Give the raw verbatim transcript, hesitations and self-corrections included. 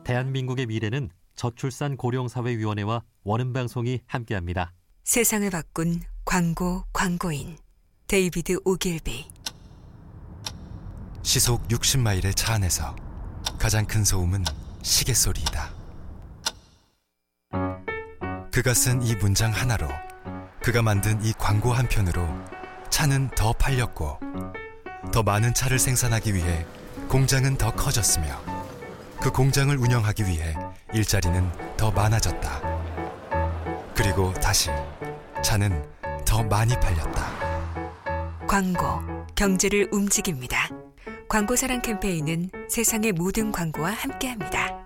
대한민국의 미래는 저출산 고령사회위원회와 원음방송이 함께합니다. 세상을 바꾼 광고 광고인 데이비드 오길비. 시속 육십 마일의 차 안에서 가장 큰 소음은 시계 소리이다. 그가 쓴 이 문장 하나로, 그가 만든 이 광고 한 편으로 차는 더 팔렸고, 더 많은 차를 생산하기 위해 공장은 더 커졌으며, 그 공장을 운영하기 위해 일자리는 더 많아졌다. 그리고 다시 차는 더 많이 팔렸다. 광고, 경제를 움직입니다. 광고사랑 캠페인은 세상의 모든 광고와 함께합니다.